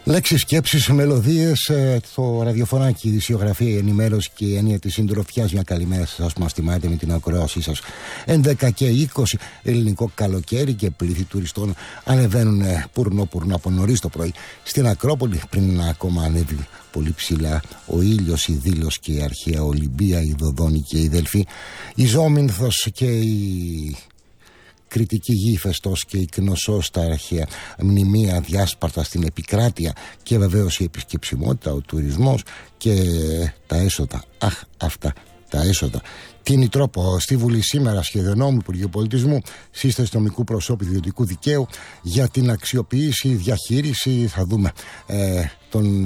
Λέξεις, σκέψεις, μελωδίες, το ραδιοφωνάκι, η ειδησιογραφία, η ενημέρωση και η έννοια της συντροφιάς. Μια καλημέρα σας, ας μας τιμάτε με την ακρόασή σας. 11 και 20 ελληνικό καλοκαίρι και πλήθη τουριστών ανεβαίνουν πουρνό από νωρίς το πρωί στην Ακρόπολη, πριν να ακόμα ανέβει πολύ ψηλά ο ήλιος, η Δήλος και η Αρχαία Ολυμπία, η Δοδόνη και η Δελφή, η Ζώμηνθος και η Κρητική Γη, Φεστός και η Κνωσός στα αρχαία μνημεία, διάσπαρτα στην επικράτεια, και βεβαίως η επισκεψιμότητα, ο τουρισμός και τα έσοδα. Αχ, αυτά τα έσοδα. Τι είναι η τρόπο στη Βουλή σήμερα, σχεδονόμου Υπουργείου Πολιτισμού, σύσταση νομικού προσώπου ιδιωτικού δικαίου για την αξιοποίηση, διαχείριση, θα δούμε, των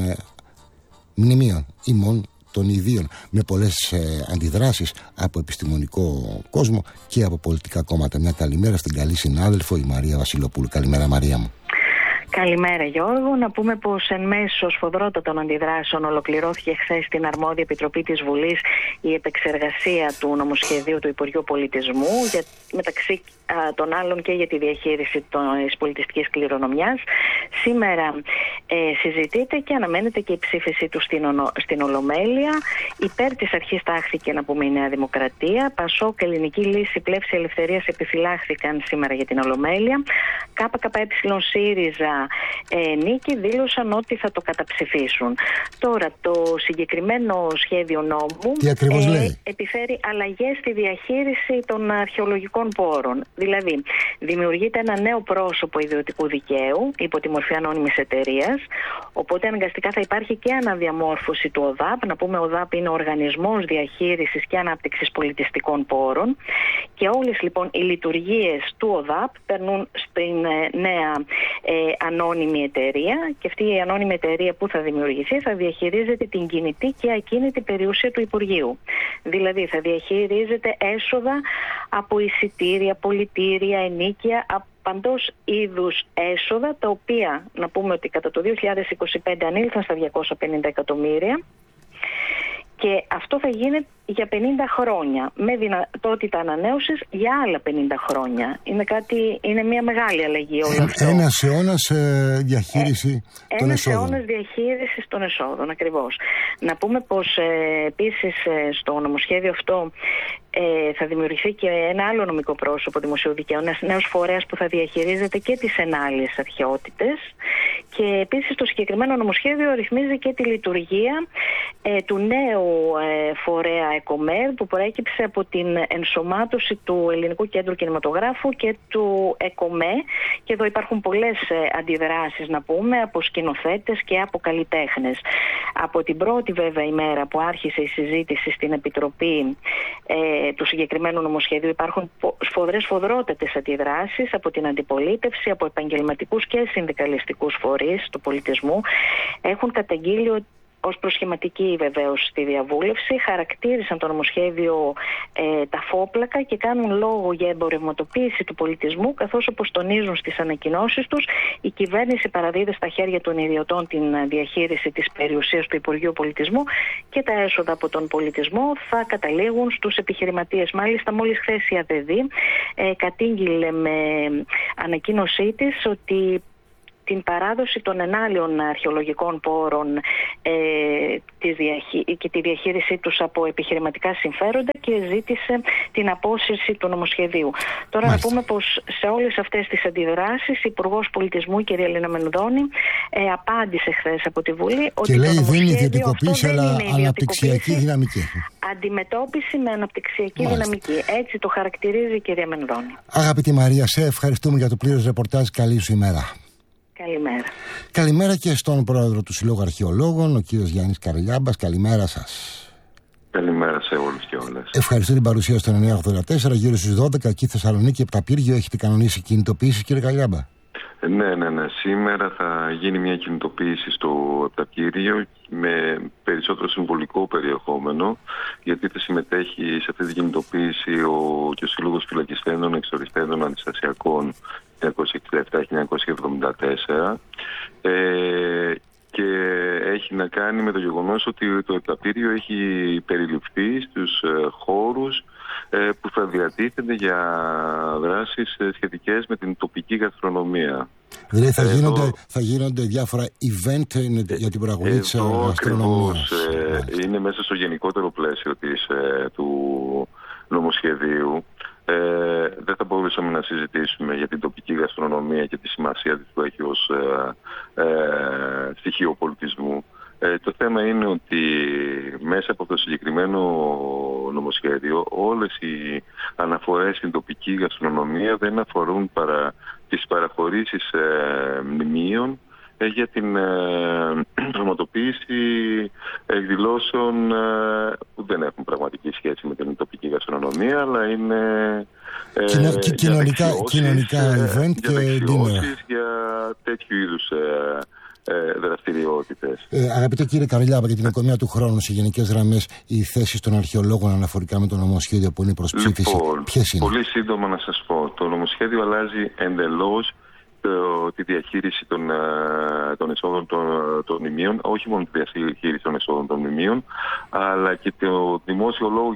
μνημείων ημών των ιδίων, με πολλές αντιδράσεις από επιστημονικό κόσμο και από πολιτικά κόμματα. Μια καλημέρα στην καλή συνάδελφο, η Μαρία Βασιλοπούλου. Καλημέρα, Μαρία μου. Καλημέρα, Γιώργο. Να πούμε πως εν μέσω σφοδρότατων αντιδράσεων ολοκληρώθηκε χθες στην αρμόδια επιτροπή της Βουλής η επεξεργασία του νομοσχεδίου του Υπουργείου Πολιτισμού, μεταξύ των άλλων και για τη διαχείριση της πολιτιστικής κληρονομιάς. Σήμερα συζητείται και αναμένεται και η ψήφιση του στην Ολομέλεια. Υπέρ της αρχής τάχθηκε, να πούμε, η Νέα Δημοκρατία. Πασόκ, Ελληνική Λύση, Πλεύση Ελευθερίας επιφυλάχθηκαν σήμερα για την Ολομέλεια. ΚΚΕ, ΣΥΡΙΖΑ, Νίκη δήλωσαν ότι θα το καταψηφίσουν. Τώρα, το συγκεκριμένο σχέδιο νόμου επιφέρει αλλαγές στη διαχείριση των αρχαιολογικών πόρων. Δηλαδή, δημιουργείται ένα νέο πρόσωπο ιδιωτικού δικαίου υπό τη μορφή ανώνυμης εταιρείας, οπότε αναγκαστικά θα υπάρχει και αναδιαμόρφωση του ΟΔΑΠ. Να πούμε, ο ΟΔΑΠ είναι ο Οργανισμός Διαχείρισης και Ανάπτυξης Πολιτιστικών Πόρων, και όλες λοιπόν οι λειτουργίες του ΟΔΑΠ περνούν στην νέα ανώνυμη εταιρεία, και αυτή η ανώνυμη εταιρεία που θα δημιουργηθεί θα διαχειρίζεται την κινητή και ακίνητη περιουσία του Υπουργείου. Δηλαδή θα διαχειρίζεται έσοδα από εισιτήρια, πολιτήρια, ενίκια, παντός είδους έσοδα, τα οποία να πούμε ότι κατά το 2025 ανήλθαν στα 250 εκατομμύρια, και αυτό θα γίνει για 50 χρόνια, με δυνατότητα ανανέωσης για άλλα 50 χρόνια. Είναι μια μεγάλη αλλαγή όλο αυτό. Ένας αιώνας διαχείριση των εσόδων. Ένας αιώνας διαχείρισης των εσόδων, ακριβώς. Να πούμε πως επίσης στο νομοσχέδιο αυτό θα δημιουργηθεί και ένα άλλο νομικό πρόσωπο δημοσίου δικαίου, ένας νέος φορέας που θα διαχειρίζεται και τις ενάλλειες αρχαιότητες, και επίσης το συγκεκριμένο νομοσχέδιο ρυθμίζει και τη λειτουργία του νέου φορέα ΕΚΟΜΕΡ, που προέκυψε από την ενσωμάτωση του Ελληνικού Κέντρου Κινηματογράφου και του ΕΚΟΜΕ, και εδώ υπάρχουν πολλές αντιδράσεις, να πούμε, από σκηνοθέτες και από καλλιτέχνες. Από την πρώτη βέβαια ημέρα που άρχισε η συζήτηση στην Επιτροπή του συγκεκριμένου νομοσχεδίου υπάρχουν σφοδρότατες αντιδράσεις από την αντιπολίτευση, από επαγγελματικούς και συνδικαλιστικούς φορείς του πολιτισμού. Έχουν καταγγείλει ως προσχηματική βεβαίως στη διαβούλευση, χαρακτήρισαν το νομοσχέδιο ταφόπλακα και κάνουν λόγο για εμπορευματοποίηση του πολιτισμού, καθώς, όπως τονίζουν στις ανακοινώσεις τους, η κυβέρνηση παραδίδει στα χέρια των ιδιωτών την διαχείριση της περιουσίας του Υπουργείου Πολιτισμού, και τα έσοδα από τον πολιτισμό θα καταλήγουν στους επιχειρηματίες. Μάλιστα, μόλις χθες η ΑΔΔ κατήγγειλε με ανακοίνωσή της ότι την παράδοση των ενάλλειων αρχαιολογικών πόρων και τη διαχείρισή τους από επιχειρηματικά συμφέροντα, και ζήτησε την απόσυρση του νομοσχεδίου. Τώρα να πούμε πως σε όλες αυτές τις αντιδράσεις η Υπουργός Πολιτισμού, η κυρία Λίνα Μενδώνη, απάντησε χθες από τη Βουλή ότι λέει δεν είναι ιδιωτικοποίηση, αλλά αναπτυξιακή δυναμική. Αντιμετώπιση με αναπτυξιακή δυναμική. Έτσι το χαρακτηρίζει η κυρία Μενδώνη. Αγαπητή Μαρία, σε ευχαριστούμε για το πλήρες ρεπορτάζ. Καλή σου ημέρα. Καλημέρα. Καλημέρα και στον πρόεδρο του Συλλόγου Αρχαιολόγων, ο κύριος Γιάννης Καρλιάμπας. Καλημέρα σας. Καλημέρα σε όλους και όλες. Ευχαριστώ την παρουσία στο 984, γύρω στις 12, εκεί Θεσσαλονίκη, Επταπύργιο. Έχετε κανονίσει κινητοποίηση, κύριε Καρλιάμπα? Ναι. Σήμερα θα γίνει μια κινητοποίηση στο Επταπύργιο με περισσότερο συμβολικό περιεχόμενο, γιατί θα συμμετέχει σε αυτή την κινητοποίηση και ο Σύλλογος Φυλακισθέντων Εξοριστέντων Αντιστασιακών 1967-1974, και έχει να κάνει με το γεγονός ότι το Επταπήριο έχει περιληφθεί στους χώρους που θα διατίθενται για δράσεις σχετικές με την τοπική γαστρονομία. Δηλαδή θα γίνονται διάφορα event για την προαγωγή της γαστρονομίας. Είναι μέσα στο γενικότερο πλαίσιο του νομοσχεδίου. Δεν θα μπορούσαμε να συζητήσουμε για την τοπική γαστρονομία και τη σημασία της που έχει ως στοιχείο πολιτισμού. Το θέμα είναι ότι μέσα από το συγκεκριμένο νομοσχέδιο όλες οι αναφορές στην τοπική γαστρονομία δεν αφορούν παρά τις παραχωρήσεις μνημείων για την πραγματοποίηση εκδηλώσεων που δεν έχουν πραγματική σχέση με την τοπική γαστρονομία, αλλά είναι κοινωνικά event και δεξιώσεις για τέτοιου είδους δραστηριότητες. Αγαπητέ κύριε Καραλιάμπα, για την οικονομία του χρόνου, σε γενικές γραμμές, οι θέσεις των αρχαιολόγων αναφορικά με το νομοσχέδιο που είναι προς ψήφιση, ποιες είναι? Πολύ σύντομα να σας πω. Το νομοσχέδιο αλλάζει εντελώς τη διαχείριση των εσόδων των μνημείων, όχι μόνο τη διαχείριση των εσόδων των μνημείων, αλλά και το δημόσιο λόγο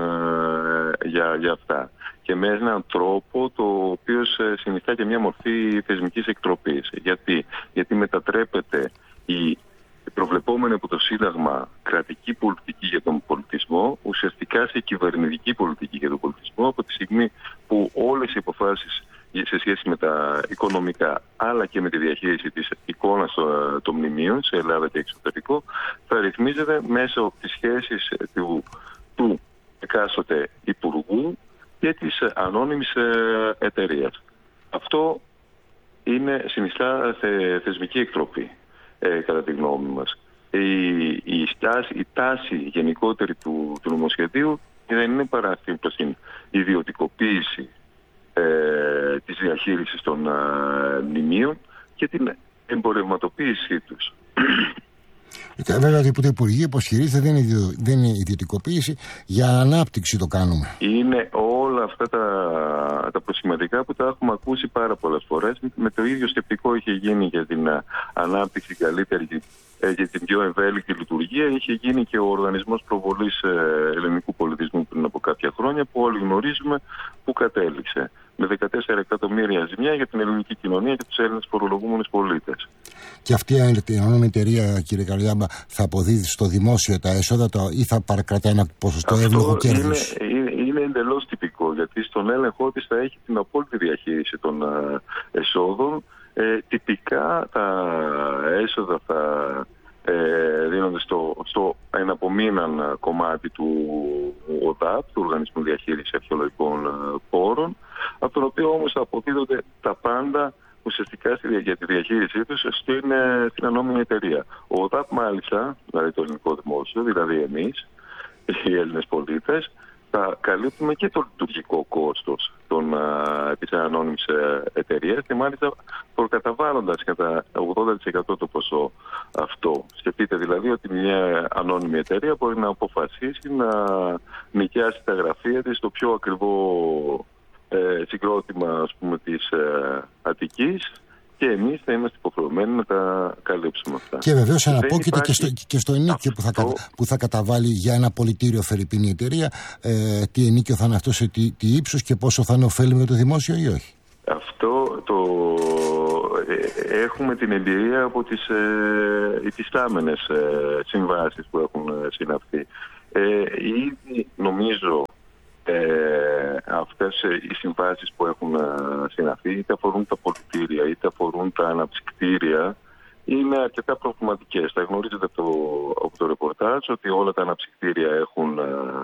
για αυτά. Και με έναν τρόπο το οποίο συνιστά και μια μορφή θεσμικής εκτροπής. Γιατί μετατρέπεται η προβλεπόμενη από το Σύνταγμα κρατική πολιτική για τον πολιτισμό ουσιαστικά σε κυβερνητική πολιτική για τον πολιτισμό, από τη στιγμή που όλες οι αποφάσεις σε σχέση με τα οικονομικά αλλά και με τη διαχείριση της εικόνας των μνημείων σε Ελλάδα και εξωτερικό θα ρυθμίζεται μέσω της σχέσης του εκάστοτε υπουργού και της ανώνυμης εταιρείας. Αυτό συνιστά θεσμική εκτροπή, κατά τη γνώμη μας. Η τάση γενικότερη του νομοσχεδίου δεν είναι παρά προς την ιδιωτικοποίηση της διαχείρισης των μνημείων και την εμπορευματοποίησή τους. Βέβαια, το Υπουργείο υποστηρίζεται δεν είναι ιδιωτικοποίηση, για ανάπτυξη το κάνουμε. Είναι όλα αυτά τα προσημαντικά που τα έχουμε ακούσει πάρα πολλές φορές. Με το ίδιο σκεπτικό είχε γίνει για την ανάπτυξη καλύτερη για την πιο ευέλικτη λειτουργία. Είχε γίνει και ο Οργανισμός Προβολής Ελληνικού Πολιτισμού πριν από κάποια χρόνια, που όλοι γνωρίζουμε που κατέληξε. Με 14 εκατομμύρια ζημιά για την ελληνική κοινωνία και τους Έλληνες φορολογούμενους πολίτες. Και αυτή η ανώνυμη εταιρεία, κύριε Καραλιάμπα, θα αποδίδει στο δημόσιο τα έσοδα ή θα παρακρατά ένα ποσοστό εύλογο κέρδους? Είναι εντελώς τυπικό, γιατί στον έλεγχό της θα έχει την απόλυτη διαχείριση των εσόδων. Τυπικά τα έσοδα θα δίνονται στο εναπομείναν κομμάτι του ΟΔΑΠ, του Οργανισμού Διαχείρισης Αρχαιολογικών Πόρων, από τον οποίο όμως θα αποδίδονται τα πάντα ουσιαστικά για τη διαχείρισή τους στην ανώμενη εταιρεία. Ο ΟΔΑΠ μάλιστα, δηλαδή το ελληνικό δημόσιο, δηλαδή εμείς, οι Έλληνες πολίτες, θα καλύπτουμε και το λειτουργικό κόστος της ανώνυμης εταιρείας και μάλιστα προκαταβάλλοντας κατά 80% το ποσό αυτό. Σκεφτείτε δηλαδή ότι μια ανώνυμη εταιρεία μπορεί να αποφασίσει να νοικιάσει τα γραφεία της στο πιο ακριβό συγκρότημα, ας πούμε, της Αττικής, και εμείς θα είμαστε υποχρεωμένοι να τα καλύψουμε αυτά. Και βεβαίως αναπόκειται και στο ενίκιο που θα καταβάλει για ένα πολιτήριο φερρυπίν η εταιρεία, τι ενίκιο θα είναι αυτό, σε τι ύψος και πόσο θα είναι ωφέλιμο για το δημόσιο ή όχι. Αυτό έχουμε την εμπειρία από τις υφιστάμενες συμβάσεις που έχουν συναυθεί. Ήδη νομίζω αυτές οι συμβάσεις που έχουν συναυθεί, είτε αφορούν τα πολιτήρια είτε αφορούν τα αναψυκτήρια, είναι αρκετά προβληματικές. Θα γνωρίζετε από το ρεπορτάζ ότι όλα τα αναψυκτήρια έχουν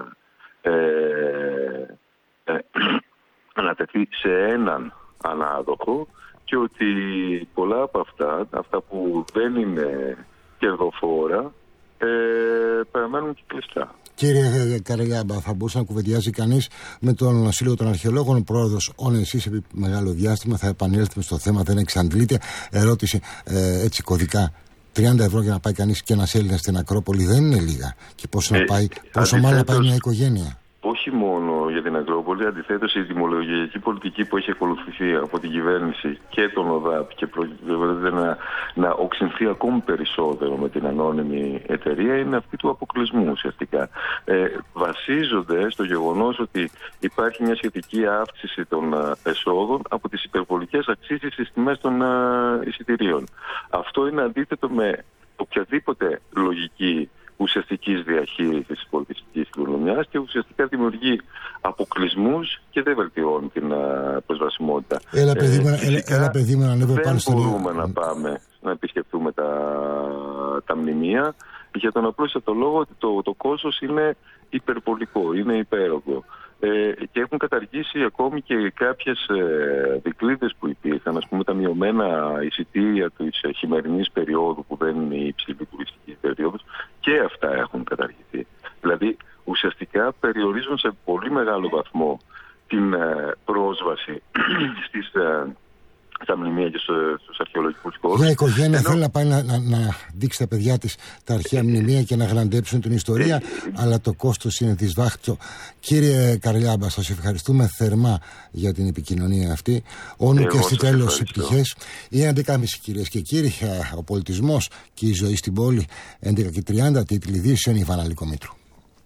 ανατεθεί σε έναν ανάδοχο και ότι πολλά από αυτά που δεν είναι κερδοφόρα, παραμένουν και κλειστά. Κύριε Καραλιάμπα, θα μπορούσε να κουβεντιάζει κανείς με τον Σύλλογο των Αρχαιολόγων, ο πρόεδρος όν εσείς επί μεγάλο διάστημα. Θα επανέλθουμε στο θέμα, δεν εξαντλείται. Ερώτηση έτσι κωδικά. 30 ευρώ για να πάει κανείς και ένας Έλληνας στην Ακρόπολη δεν είναι λίγα. Και πόσο μάλλον να πάει μια οικογένεια. Όχι μόνο για την Ακρόπολη. Αντιθέτως, η τιμολογιακή πολιτική που έχει ακολουθηθεί από την κυβέρνηση και τον ΟΔΑΠ και προκειμένου να οξυνθεί ακόμη περισσότερο με την ανώνυμη εταιρεία είναι αυτή του αποκλεισμού ουσιαστικά. Βασίζονται στο γεγονός ότι υπάρχει μια σχετική αύξηση των εσόδων από τις υπερβολικές αυξήσεις στις τιμές των εισιτηρίων. Αυτό είναι αντίθετο με οποιαδήποτε λογική ουσιαστικής διαχείρισης της πολιτιστικής κληρονομιάς και ουσιαστικά δημιουργεί αποκλεισμούς και δεν βελτιώνει την προσβασιμότητα. Έλα παιδί μου, να ανέβω πάνω στον Δεν μπορούμε να πάμε να επισκεφτούμε τα μνημεία για τον απλούστατο λόγο ότι το κόστος είναι υπερβολικό, είναι υπέρογκο. Και έχουν καταργήσει ακόμη και κάποιες δικλείδες που υπήρχαν, ας πούμε τα μειωμένα εισιτήρια της χειμερινής περίοδου που δεν είναι η υψηλή τουριστική περίοδος, και αυτά έχουν καταργηθεί. Δηλαδή ουσιαστικά περιορίζουν σε πολύ μεγάλο βαθμό την πρόσβαση στα μνημεία και στους αρχαιολογικούς χώρους. Μια οικογένεια θέλει να πάει να δείξει τα παιδιά της τα αρχαία μνημεία και να γλαντέψουν την ιστορία, αλλά το κόστος είναι δυσβάχτητο. Κύριε Καρλιάμπα, σας ευχαριστούμε θερμά για την επικοινωνία αυτή. Όνου και στη τέλος οι πτυχές. Είναι 11.30 κυρίες και κύριοι. Ο πολιτισμός και η ζωή στην πόλη. 11:30 τίτλοι ειδήσεων, Ιβάνα Λυκομήτρου.